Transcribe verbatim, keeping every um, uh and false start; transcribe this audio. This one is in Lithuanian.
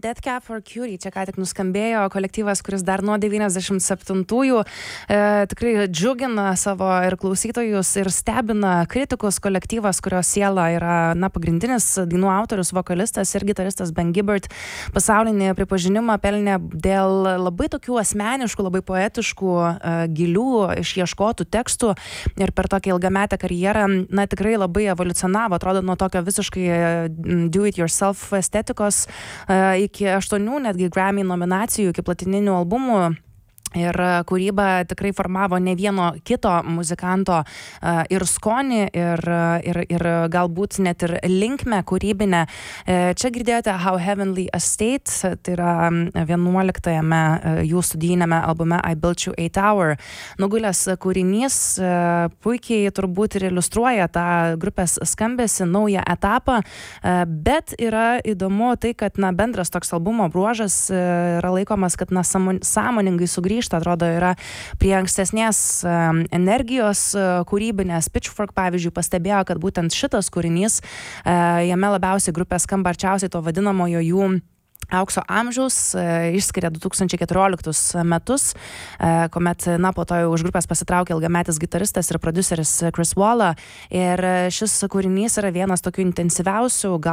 Death Cab for Cutie, čia ką tik nuskambėjo kolektyvas, kuris dar nuo devyniasdešimt septintųjų e, tikrai džiugina savo ir klausytojus ir stebina kritikus. Kolektyvas, kurio siela yra na, pagrindinis dainų autorius, vokalistas ir gitaristas Ben Gibbard, pasaulinį pripažinimą pelnė dėl labai tokių asmeniškų, labai poetiškų, e, gilių, išieškotų tekstų ir per tokią ilgametę karjerą na, tikrai labai evoliucionavo, atrodo nuo tokio visiškai do it yourself estetikos e, iki aštuonių netgi Grammy nominacijų, iki platininių albumų. Ir kūryba tikrai formavo ne vieno kito muzikanto uh, ir skonį, ir, ir, ir galbūt net ir linkmę kūrybinę. Uh, čia girdėjote How Heavenly Estate, tai yra vienuoliktajame uh, jų studijinėme albume I Built You a Tower. Nugulęs kūrinys uh, puikiai turbūt ir iliustruoja tą grupės skambesį, naują etapą, uh, bet yra įdomu tai, kad na, bendras toks albumo bruožas uh, yra laikomas, kad na, sąmoningai sugrįžta. Atrodo, yra prie ankstesnės um, energijos uh, kūrybinės. Pitchfork, pavyzdžiui, pastebėjo, kad būtent šitas kūrinys, uh, jame labiausiai grupė skamba arčiausiai to vadinamojo jų aukso amžiaus, išskiria du tūkstančiai keturioliktus metus, kuomet, na, po to jau už grupės pasitraukė ilgametis gitaristas ir prodiuseris Chris Walla. Ir šis kūrinys yra vienas tokių intensyviausių, gal